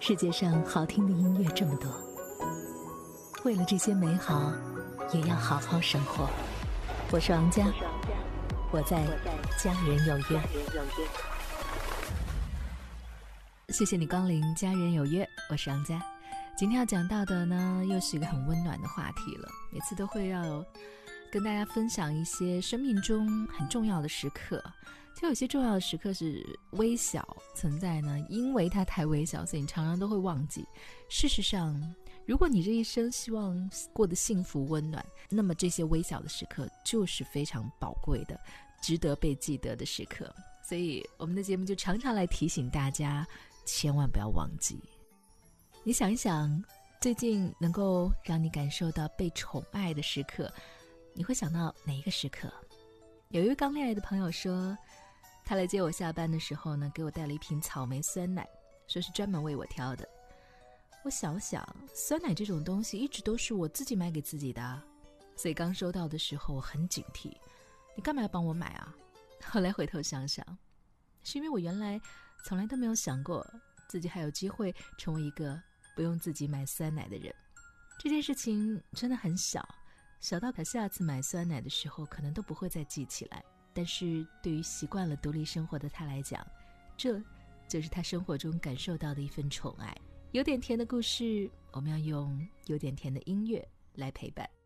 世界上好听的音乐这么多，为了这些美好，也要好好生活。我是王佳，我在家人有约。谢谢你光临家人有约，我是王佳。今天要讲到的呢，又是一个很温暖的话题了。每次都会要跟大家分享一些生命中很重要的时刻，就有些重要的时刻是微小存在呢，因为它太微小，所以你常常都会忘记。事实上，如果你这一生希望过得幸福温暖，那么这些微小的时刻就是非常宝贵的，值得被记得的时刻。所以我们的节目就常常来提醒大家，千万不要忘记。你想一想，最近能够让你感受到被宠爱的时刻，你会想到哪一个时刻？有一位刚恋爱的朋友说，他来接我下班的时候呢，给我带了一瓶草莓酸奶，说是专门为我挑的。我想想，酸奶这种东西一直都是我自己买给自己的，所以刚收到的时候我很警惕，你干嘛要帮我买啊？后来回头想想，是因为我原来从来都没有想过自己还有机会成为一个不用自己买酸奶的人。这件事情真的很小，小到他下次买酸奶的时候可能都不会再记起来，但是对于习惯了独立生活的他来讲，这就是他生活中感受到的一份宠爱。有点甜的故事，我们要用有点甜的音乐来陪伴。